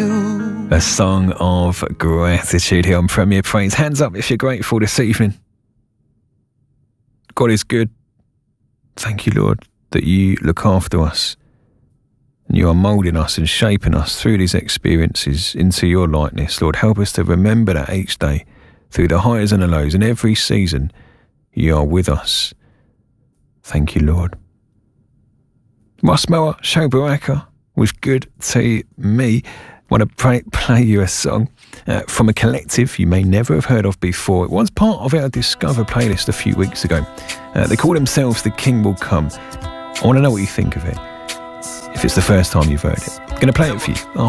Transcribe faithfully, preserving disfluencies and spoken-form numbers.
you. A song of gratitude here on Premier Praise. Hands up if you're grateful this evening. God is good. Thank you, Lord, that you look after us. And you are moulding us and shaping us through these experiences into your likeness. Lord, help us to remember that each day, through the highs and the lows, and every season, you are with us. Thank you, Lord. Rosmoa Shobaraka was good to me. I want to play, play you a song uh, from a collective you may never have heard of before. It was part of our Discover playlist a few weeks ago. Uh, they call themselves The King Will Come. I want to know what you think of it, if it's the first time you've heard it. I'm going to play it for you after